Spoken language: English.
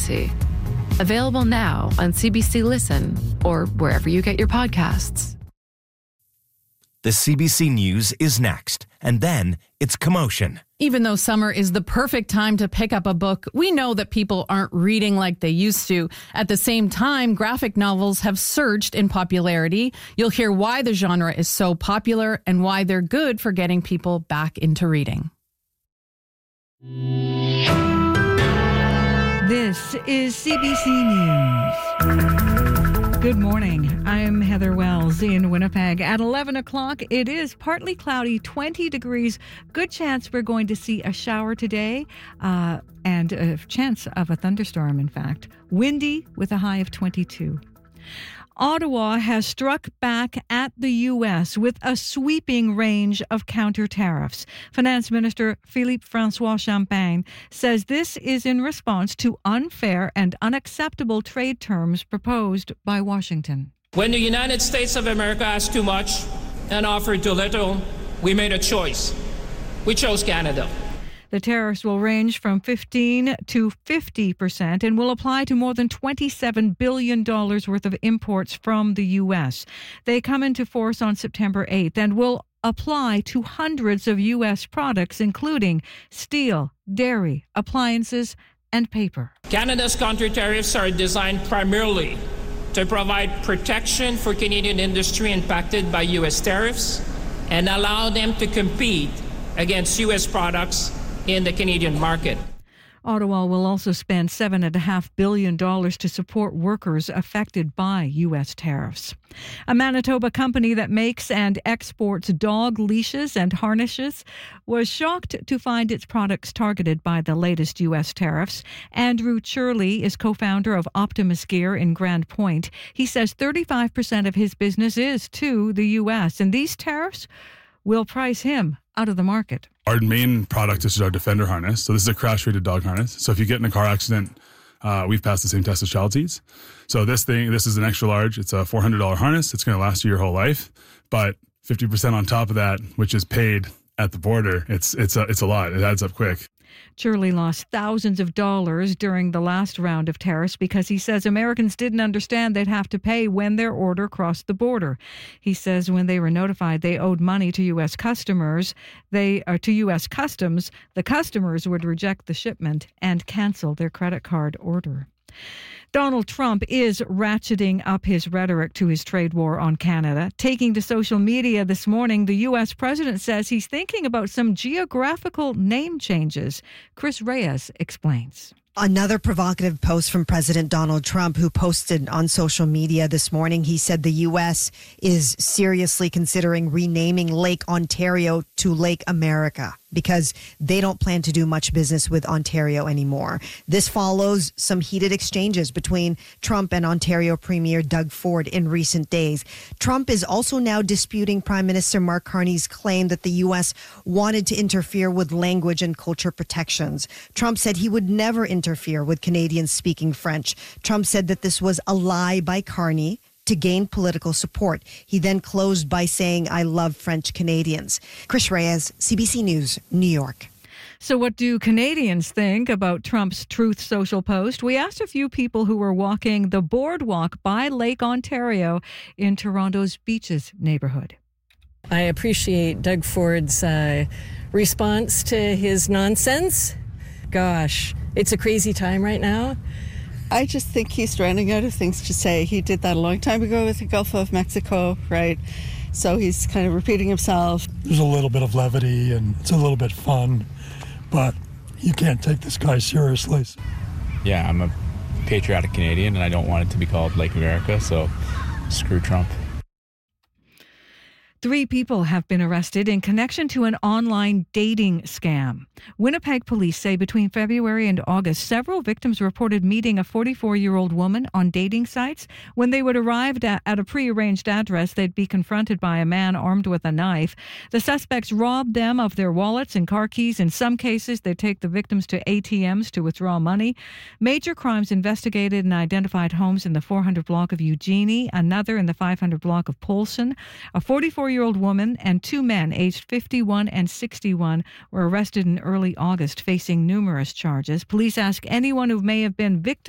certainty. Available now on CBC Listen or wherever you get your podcasts. The CBC News is next, and then it's commotion. Even though summer is the perfect time to pick up a book, we know that people aren't reading like they used to. At the same time, graphic novels have surged in popularity. You'll hear why the genre is so popular and why they're good for getting people back into reading. This is CBC News. Good morning. I'm Heather Wells in Winnipeg. At 11 o'clock, it is partly cloudy, 20 degrees. Good chance we're going to see a shower today and a chance of a thunderstorm, in fact. Windy with a high of 22. Ottawa has struck back at the U.S. with a sweeping range of counter tariffs. Finance Minister Philippe Francois Champagne says this is in response to unfair and unacceptable trade terms proposed by Washington. When the United States of America asked too much and offered too little, we made a choice. We chose Canada. The tariffs will range from 15 to 50% and will apply to more than $27 billion worth of imports from the U.S. They come into force on September 8th and will apply to hundreds of U.S. products, including steel, dairy, appliances, and paper. Canada's counter tariffs are designed primarily to provide protection for Canadian industry impacted by U.S. tariffs and allow them to compete against U.S. products in the Canadian market. Ottawa will also spend $7.5 billion to support workers affected by U.S. tariffs. A Manitoba company that makes and exports dog leashes and harnesses was shocked to find its products targeted by the latest U.S. tariffs. Andrew Churley is co-founder of Optimus Gear in Grand Point. He says 35% of his business is to the U.S., and these tariffs will price him out of the market. Our main product is our Defender harness. So this is a crash-rated dog harness. So if you get in a car accident, we've passed the same test as child seats. So this is an extra large. It's a $400 harness. It's going to last you your whole life. But 50% on top of that, which is paid at the border, it's a lot. It adds up quick. Churley lost thousands of dollars during the last round of tariffs because he says Americans didn't understand they'd have to pay when their order crossed the border. He says when they were notified they owed money to U.S. customers, to U.S. Customs, the customers would reject the shipment and cancel their credit card order. Donald Trump is ratcheting up his rhetoric to his trade war on Canada. Taking to social media this morning, the U.S. president says he's thinking about some geographical name changes. Chris Reyes explains. Another provocative post from President Donald Trump, who posted on social media this morning. He said the U.S. is seriously considering renaming Lake Ontario to Lake America because they don't plan to do much business with Ontario anymore. This follows some heated exchanges between Trump and Ontario Premier Doug Ford in recent days. Trump is also now disputing Prime Minister Mark Carney's claim that the U.S. wanted to interfere with language and culture protections. Trump said he would never interfere with Canadians speaking French. Trump said that this was a lie by Carney to gain political support. He then closed by saying, "I love French Canadians." Chris Reyes, CBC News, New York. So what do Canadians think about Trump's Truth Social post? We asked a few people who were walking the boardwalk by Lake Ontario in Toronto's Beaches neighborhood. I appreciate Doug Ford's response to his nonsense. Gosh, it's a crazy time right now. I just think he's running out of things to say. He did that a long time ago with the Gulf of Mexico, right? So he's kind of repeating himself. There's a little bit of levity and it's a little bit fun, but you can't take this guy seriously. Yeah, I'm a patriotic Canadian and I don't want it to be called Lake America, so screw Trump. 3 people have been arrested in connection to an online dating scam. Winnipeg police say between February and August, several victims reported meeting a 44-year-old woman on dating sites. When they would arrive at a prearranged address, they'd be confronted by a man armed with a knife. The suspects robbed them of their wallets and car keys. In some cases, they'd take the victims to ATMs to withdraw money. Major crimes investigated and identified homes in the 400 block of Eugenie, another in the 500 block of Polson. A 44-year-old woman and 2 men aged 51 and 61 were arrested in early August, facing numerous charges. Police ask anyone who may have been victim